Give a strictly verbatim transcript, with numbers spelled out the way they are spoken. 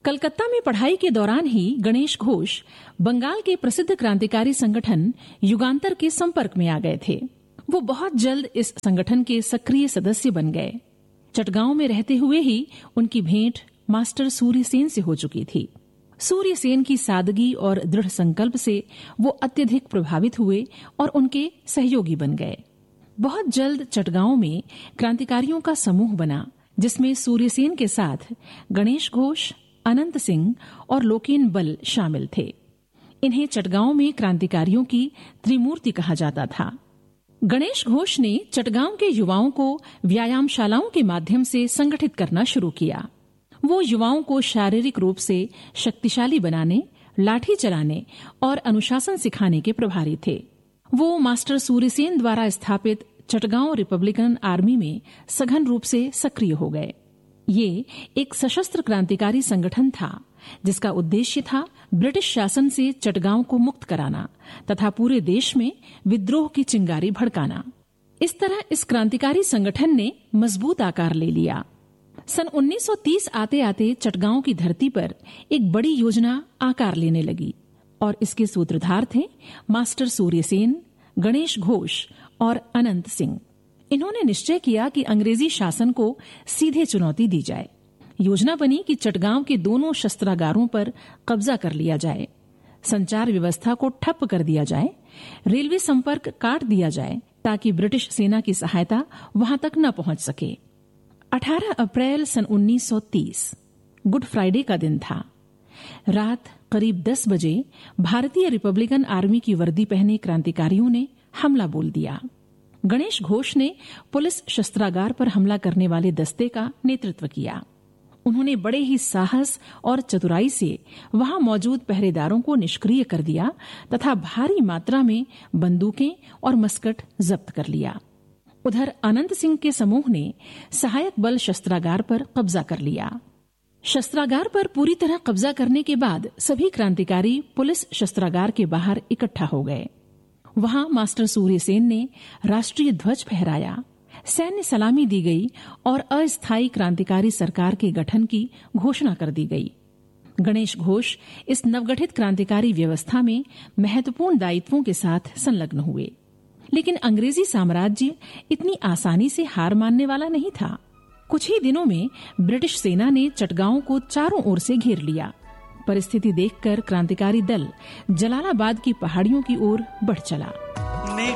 कलकत्ता में पढ़ाई के दौरान ही गणेश घोष बंगाल के प्रसिद्ध क्रांतिकारी संगठन युगांतर के संपर्क में आ गए थे। वो बहुत जल्द इस संगठन के सक्रिय सदस्य बन गए। चटगांव में रहते हुए ही उनकी भेंट मास्टर सूर्यसेन से हो चुकी थी। सूर्यसेन की सादगी और दृढ़ संकल्प से वो अत्यधिक प्रभावित हुए और उनके सहयोगी बन गए। बहुत जल्द चटगांव में क्रांतिकारियों का समूह बना, जिसमें सूर्यसेन के साथ गणेश घोष, अनंत सिंह और लोकेन बल शामिल थे। इन्हें चटगांव में क्रांतिकारियों की त्रिमूर्ति कहा जाता था। गणेश घोष ने चटगांव के युवाओं को व्यायामशालाओं के माध्यम से संगठित करना शुरू किया। वो युवाओं को शारीरिक रूप से शक्तिशाली बनाने, लाठी चलाने और अनुशासन सिखाने के प्रभारी थे। वो मास्टर सूर्यसेन द्वारा स्थापित चटगांव रिपब्लिकन आर्मी में सघन रूप से सक्रिय हो गए। ये एक सशस्त्र क्रांतिकारी संगठन था जिसका उद्देश्य था ब्रिटिश शासन से चटगांव को मुक्त कराना तथा पूरे देश में विद्रोह की चिंगारी भड़काना। इस तरह इस क्रांतिकारी संगठन ने मजबूत आकार ले लिया। सन उन्नीस सौ तीस आते आते चटगांव की धरती पर एक बड़ी योजना आकार लेने लगी और इसके सूत्रधार थे मास्टर सूर्यसेन, गणेश घोष और अनंत सिंह। इन्होंने निश्चय किया कि अंग्रेजी शासन को सीधे चुनौती दी जाए। योजना बनी कि चटगांव के दोनों शस्त्रागारों पर कब्जा कर लिया जाए, संचार व्यवस्था को ठप कर दिया जाए, रेलवे संपर्क काट दिया जाए ताकि ब्रिटिश सेना की सहायता वहां तक न पहुंच सके। अठारह अप्रैल सन उन्नीस सौ तीस गुड फ्राइडे का दिन था। रात करीब दस बजे भारतीय रिपब्लिकन आर्मी की वर्दी पहने क्रांतिकारियों ने हमला बोल दिया। गणेश घोष ने पुलिस शस्त्रागार पर हमला करने वाले दस्ते का नेतृत्व किया। उन्होंने बड़े ही साहस और चतुराई से वहां मौजूद पहरेदारों को निष्क्रिय कर दिया तथा भारी मात्रा में बंदूकें और मस्कट जब्त कर लिया। उधर अनंत सिंह के समूह ने सहायक बल शस्त्रागार पर कब्जा कर लिया। शस्त्रागार पर पूरी तरह कब्जा करने के बाद सभी क्रांतिकारी पुलिस शस्त्रागार के बाहर इकट्ठा हो गए। वहां मास्टर सूर्यसेन ने राष्ट्रीय ध्वज फहराया, सैन्य सलामी दी गई और अस्थायी क्रांतिकारी सरकार के गठन की घोषणा कर दी गई। गणेश घोष इस नवगठित क्रांतिकारी व्यवस्था में महत्वपूर्ण दायित्वों के साथ संलग्न हुए। लेकिन अंग्रेजी साम्राज्य इतनी आसानी से हार मानने वाला नहीं था। कुछ ही दिनों में ब्रिटिश सेना ने चटगांव को चारों ओर से घेर लिया। परिस्थिति देखकर क्रांतिकारी दल जलालाबाद की पहाड़ियों की ओर बढ़ चला।